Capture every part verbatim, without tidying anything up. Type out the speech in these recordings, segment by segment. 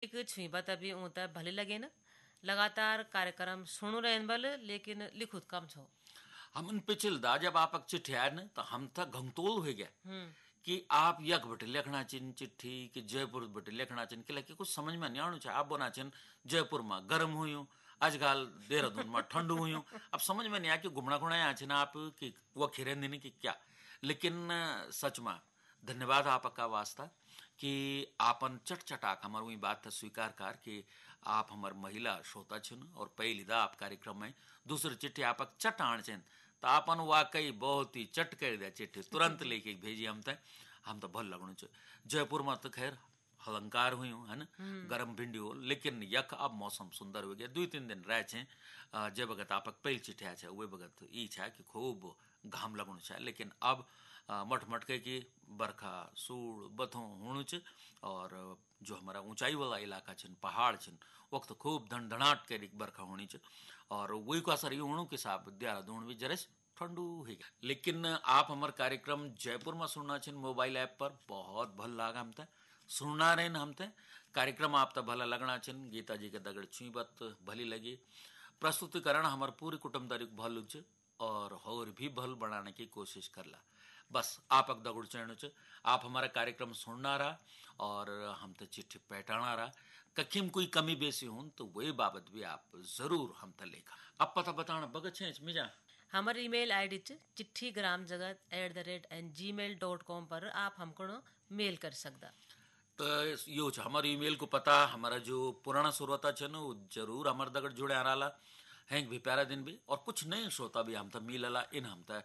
गीत के छुईबा तभी ऊता भले लगे न। लगातार कार्यक्रम सुनु रहन बल लेकिन लिखुत कम छो। हमन पिछलदा जब आपक चिट्ठी आय न तो हम था घंगतोल हो गया कि आप यक बटे लिखना चिन चिट्ठी कि जयपुर बटे लिखना चिन कि लगे कुछ समझ में नहीं आनु चाहिए। आप बोना चिन जयपुर में गर्म हुई आजकल देहरादून में ठंड हुई अब समझ में नहीं आया कि घुमना घुना आया चिन आप कि वो खिरेंदी नहीं कि क्या। लेकिन सच में धन्यवाद आपका वास्ता कि आपन चट चटाक हमार वही बात था स्वीकार कर कि आप हमार महिला श्रोता छिन और पहली दा आप कार्यक्रम में दूसरी चिट्ठी आपक चट आण चिन तो आपन वाकई बहुत ही चट कर दिया चिट्ठी तुरंत लेके भेजी हम तक हम तो भल लगणु च। जयपुर में तो खैर अलंकार हुई है ना गर्म भिंडी हो लेकिन यख अब मौसम सुंदर हो गया दुई तीन दिन रह छे जे बगत आपक पहल चिट्ठिया छे वे बगत ई छे कि खूब घाम लगणु छे। लेकिन अब मठ मटके की बरखा सूड़ बथों होणु च और जो हमारा ऊंचाई वाला इलाका छिन पहाड़ छिन वक्त खूब धनधनाट के बरखा होनी च और वही को असर ये होणु कि साहब देहरादून भी जरस ठंडू है। लेकिन आप हमार कार्यक्रम जयपुर में सुनना छिन मोबाइल ऐप पर बहुत भल लागा हमते सुनना रहे हमते कार्यक्रम आप तो भला लगना छिन गीता जी के दगड़ छुई बत भली लगी प्रस्तुतिकरण हमार पूरी कुटुंबदारी भल च और और भी भल बनाने की कोशिश करला। बस आपक दगुड़ चढ़ च आप हमारा कार्यक्रम सुनना रहा और हम तो चिट्ठी पैटाना रहा कखिम कोई कमी बेसी हो तो वही बाबत भी आप जरूर हम तो लेखा अब पता बताना बगत छे मिजा हमार ईमेल आईडी चिट्ठी ग्राम जगत at the rate N G mail dot com पर आप हमको मेल कर सकदा। तो यो हमारे ईमेल को पता हमारा जो पुराना श्रोता छे वो जरूर हमारे दगड़ जुड़े आ रहा हैंग भी प्यारा दिन भी और कुछ नए श्रोता भी हम तो मिलला इन हम तो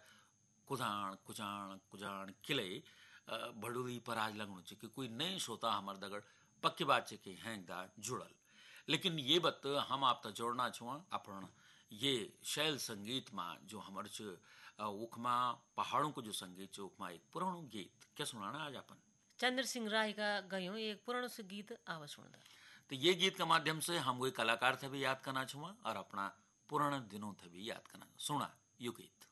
कुजाण कुजाण कुजाण किले भड़ुली पर आज लगणु च कि कोई नए श्रोता हमारे दगड़ पक्की बात है कि हैंग दा जुड़ल। लेकिन ये बत हम आप तो जोड़ना छुआ अपन ये शैल संगीत में जो हमारे च उखमा पहाड़ों को जो संगीत उखमा एक पुराणु गीत क्या सुनाना आज अपन चंद्र सिंह राय का गयो एक पुराणु से गीत आवा सुनदा। तो ये गीत के माध्यम से हम वही कलाकार थे भी याद करना छुआ और अपना पुराने दिनों थे भी याद करना सुना यू गीत।